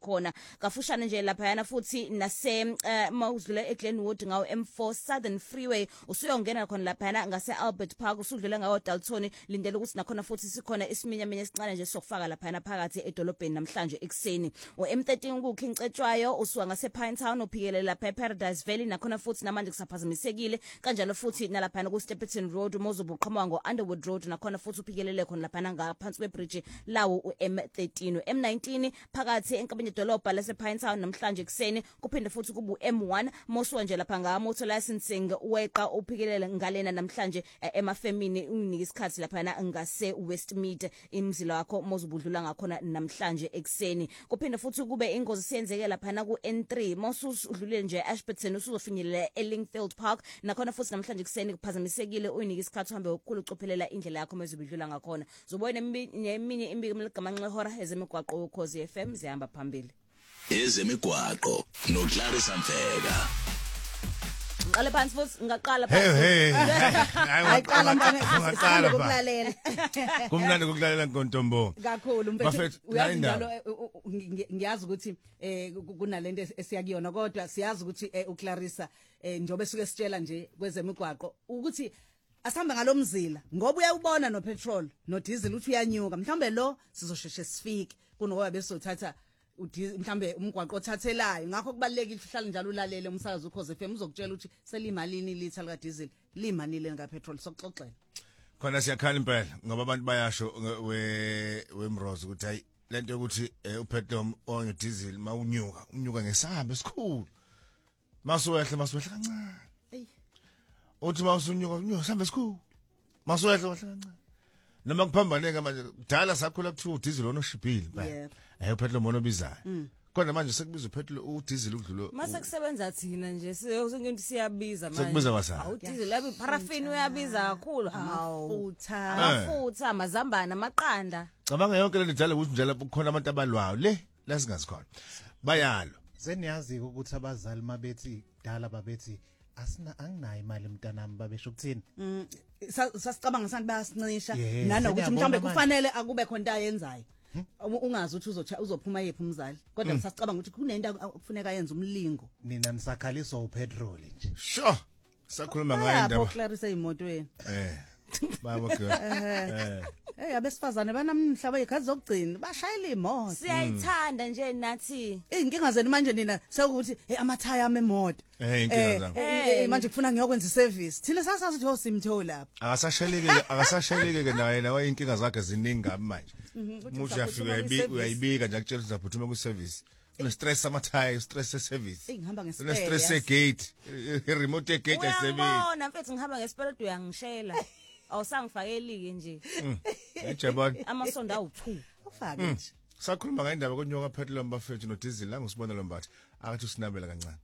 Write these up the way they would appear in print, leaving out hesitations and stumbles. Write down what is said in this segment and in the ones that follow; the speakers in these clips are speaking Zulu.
khona kafushane nje lapha yana futhi nase mawudlula eGlenwood ngawo M4 Southern Freeway usuyongena khona lapha yana ngase Albert Park usudlula ngawo Dalton lindele ukuthi nakhona futhi sikhona isiminyaminya esincane nje sokufaka lapha yana phakathi edolobheni namhlanje ekseni M13 kuKhincetshwayo usuka ngase Pinetown uphikelela lapha eParadise Valley nakhona futhi namanje kusaphazamisekile kanjalo futhi nalapha ku Stapleton Road mozobuqhamuka ngo Underwood Road nakhona futhi uphikelele khona lapha ngaphansi kwebridge lawo uM13 M19 phakathi enkabeni dolobha lase Pinetown namhlanje ekseni kuphinde futhi kubu M1 mosuka nje lapha nga motor licensing weqa uphikelele ngalena namhlanje emafemini unika isikhathi lapha ngase Westmead imzila wakho mozobudlula ngakhona namhlanje ekseni kuphinde futhi kube ingozi siyenzeke lapha ku N3 mosusudlule nje Ashburton usuzofinyelela eLingfield Park nakhona futhi namhlanje ekseni kuphazamisekile uyinika isikhathi uhambe ukukhulu ucophelela indlela yakho mezobudlula ngakhona zobona neminye imbiko mligamanxe hora ezemigwaqo ukhozi FM zihamba phambili ezemigwaqo noClarissa Mfeka Ngqale phansi futhi ngaqala phansi ayiqala ngaqala ukulalela kumnandi ukulalela nkontombo kakhulu mfethu uyazi njalo ngiyazi ukuthi kunalento esiyakuyona kodwa siyazi ukuthi uClarissa njobe suke sitshela nje kwezemigwaqo ukuthi asihamba ngalomzila ngoba uyawubona no petrol no diesel uthi uyanyuka mhlambe lo sizosheshe sifike kunokuba besothatha mhlambe umgwaqo othathelayo ngakho kubalekile uhlale njalo ulalele umsakazo ukhoze FM uzokutshela ukuthi selimalini ilitha lika diesel limanile nga petrol sokuxoxela khona siyakhala impela ngoba abantu bayasho wemrozo ukuthi hayi lento yokuthi upetrol onye diesel mawunyuka ngesamba esikhulu masuwehla kancane uthi mawusunyuka samba esikhulu masuwehla kancane noma kuphambaneka manje kudala sakhula kuthiwa diesel onoshibhile phela upetrol monobizayo kodwa manje sekubiza upetrol diesel ukudlula mase kusebenza thina nje singento siyabiza manje sekubiza kwasana diesel labi paraffin uyabiza kakhulu amafutha amazambane amaqanda cabanga yonke le njalo ukuthi njalo kukhona abantu abalwayo la singazikhona bayalo seniyazi ukuthi abazali mabethi dala babethi anginayo imali mntanami babesho ukuthini sasicabanga santi bayasincisha nanokuthi mhlambe kufanele akube khona into ayenzayo ungazi ukuthi uzophuma yephi umzali kodwa sasicabanga ukuthi kunento okufuneka yenze umlingo nina nisakhaliswa upetrol nje sure sakhuluma ngayo indaba Clarissa emotweni baba ke abesifazane banamhlaba ikhazi zokugcina bashayela imoto siyayithanda nje nathi inkinga zenu manje nina sekuthi amathaya amemoto inkinga zami manje kufuna ngiyokwenza iservice thina sasazi ukuthi simtho lapha akasasheleke naye nawe inkinga zakhe ziningi ngabi manje umuntu uyafika uyayibika nje akutshela ukuthi aphuthuma ku service stress amathaya stress service ngihamba ngesipele stress gate remote gate ayisebenzi uyabona mfethu ngihamba ngesipele uyangishela awusangifakeli nje ejabani amasondo awu2 ufake nje sakhuluma ngendaba konyoka petrol mbafethu no diesel la ngusibona lombatha akathi usinabela kancane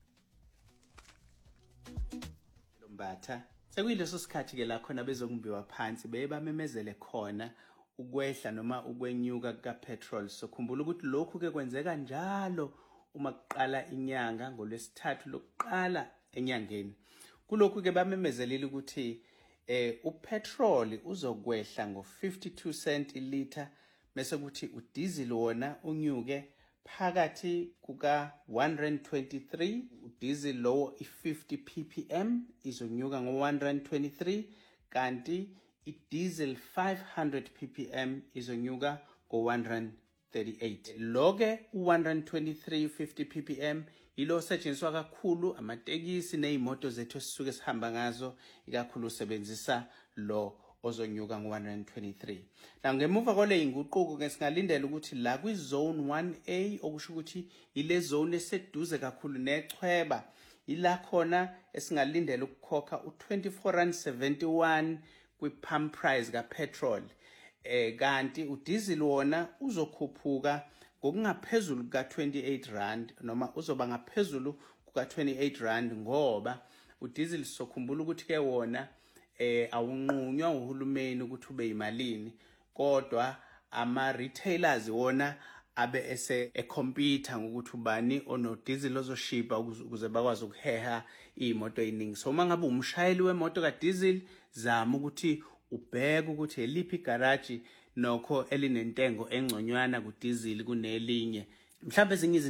lombatha sekuyileso sikhathi ke la khona bezongumbiwa phansi bebamemezele khona ukwehla noma ukwenyuka kapetrol sokhumbula ukuthi lokhu ke kwenzeka njalo uma kuqala inyanga ngolwesithathu lokuqala enyangeni kulokhu ke bamemezelile ukuthi upetrol uzokwehla ngo52 cent ilitha bese kuthi udiesel wona unyuke phakathi kuka 123 udiesel lowo i50 ppm izonyuka ngo123 kanti idiesel 500 ppm izonyuka ngo138 loke u123 50 ppm ilo setshenziswa kakhulu amatekisi nezimoto zethu esisuke sihamba ngazo ikakhulu usebenzisa lo ozonyuka ngo123 la ngemuva kwale inguquko ke singalindela ukuthi la kwizone 1A okusho ukuthi ile zone eseduze kakhulu nechweba ila khona esingalindela ukukhokha u24.71 kwi-pump price kapetrol kanti udiesel wona uzokhuphuka ngokungaphezulu ka28 rand noma uzoba ngaphezulu kuka28 rand ngoba udiesel sokhumbula ukuthi ke wona awunqunywa uhulumeni ukuthi ube imalini kodwa ama retailers wona abe ese compete ngokuthi ubani ono diesel ozoshipa ukuze bakwazi ukuheha imoto eziningi so mangabe umshayeli wemoto ka diesel zama ukuthi ubheke ukuthi eliphi garage nokho elinentengo engconywana ku diesel kunelinye mhlawumbe ezinye